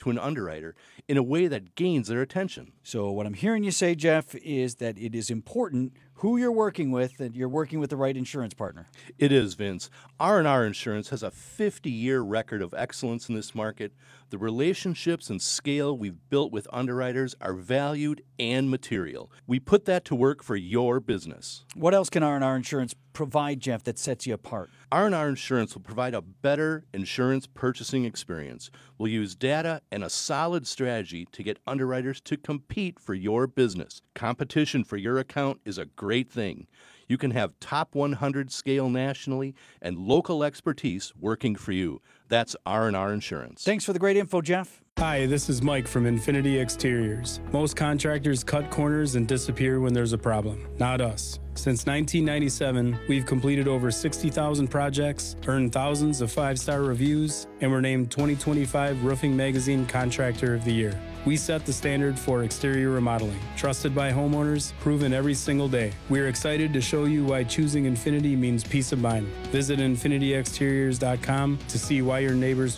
to an underwriter in a way that gains their attention. So what I'm hearing you say, Jeff, is that it is important who you're working with, that you're working with the right insurance partner. It is, Vince. R&R Insurance has a 50-year record of excellence in this market. The relationships and scale we've built with underwriters are valued and material. We put that to work for your business. What else can R&R Insurance provide, Jeff, that sets you apart? R&R Insurance will provide a better insurance purchasing experience. We'll use data and a solid strategy to get underwriters to compete for your business. Competition for your account is a great thing. You can have top 100 scale nationally and local expertise working for you. That's R&R Insurance. Thanks for the great info, Jeff. Hi, this is Mike from Infinity Exteriors. Most contractors cut corners and disappear when there's a problem. Not us. Since 1997, we've completed over 60,000 projects, earned thousands of 5-star reviews, and were named 2025 Roofing Magazine Contractor of the Year. We set the standard for exterior remodeling. Trusted by homeowners, proven every single day. We're excited to show you why choosing Infinity means peace of mind. Visit infinityexteriors.com to see why your neighbors